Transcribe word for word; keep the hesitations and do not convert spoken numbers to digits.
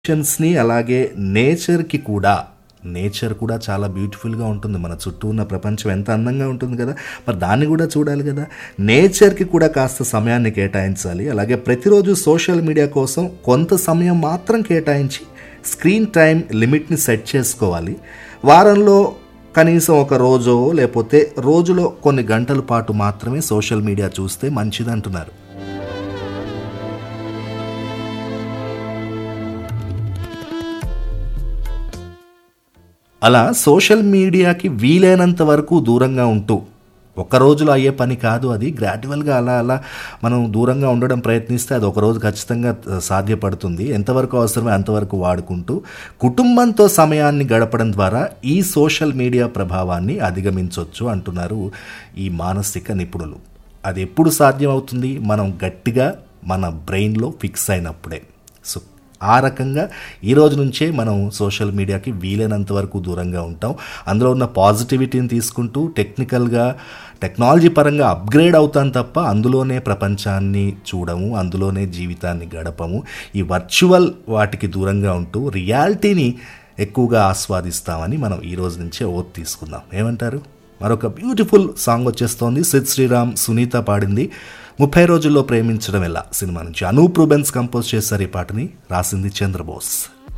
ని అలాగే నేచర్‌కి కూడా, నేచర్ కూడా చాలా బ్యూటిఫుల్‌గా ఉంటుంది. మన చుట్టూ ఉన్న ప్రపంచం ఎంత అందంగా ఉంటుంది కదా! మరి దాన్ని గూడా చూడాలి గదా! నేచర్‌కి కూడా కాస్త సమయాన్ని కేటాయించాలి. అలాగే ప్రతిరోజు సోషల్ మీడియా కోసం కొంత సమయం మాత్రం కేటాయించి స్క్రీన్ టైమ్ లిమిట్‌ని సెట్ చేసుకోవాలి. వారంలో కనీసం ఒక రోజో లేపోతే రోజులో కొన్ని గంటల పాటు మాత్రమే సోషల్ మీడియా చూస్తే మంచిదంటున్నారు. అలా సోషల్ మీడియాకి వీలైనంత వరకు దూరంగా ఉంటూ, ఒక్క రోజులో అయ్యే పని కాదు అది. గ్రాడ్యువల్‌గా అలా అలా మనం దూరంగా ఉండడం ప్రయత్నిస్తే అది ఒకరోజు ఖచ్చితంగా త సాధ్యపడుతుంది. ఎంతవరకు అవసరమో అంతవరకు వాడుకుంటూ, కుటుంబంతో సమయాన్ని గడపడం ద్వారా ఈ సోషల్ మీడియా ప్రభావాన్ని అధిగమించొచ్చు అంటున్నారు ఈ మానసిక నిపుణులు. అది ఎప్పుడు సాధ్యమవుతుంది? మనం గట్టిగా మన బ్రెయిన్‌లో ఫిక్స్ అయినప్పుడే. సో ఆ రకంగా ఈ రోజు నుంచే మనం సోషల్ మీడియాకి వీలైనంత వరకు దూరంగా ఉంటాం. అందులో ఉన్న పాజిటివిటీని తీసుకుంటూ టెక్నికల్‌గా, టెక్నాలజీ పరంగా అప్‌గ్రేడ్ అవుతాం తప్ప అందులోనే ప్రపంచాన్ని చూడము, అందులోనే జీవితాన్ని గడపము. ఈ వర్చువల్ వాటికి దూరంగా ఉంటూ రియాలిటీని ఎక్కువగా ఆస్వాదిస్తామని మనం ఈ రోజు నుంచే ఓత్ తీసుకుందాం. ఏమంటారు? మరొక బ్యూటిఫుల్ సాంగ్ వచ్చేస్తోంది. సిద్ శ్రీరామ్, సునీత పాడింది. ముప్పై రోజుల్లో ప్రేమించడం ఎలా సినిమా నుంచి అనూప్ రూబెన్స్ కంపోజ్ చేశారు ఈ పాటని. రాసింది చంద్రబోస్.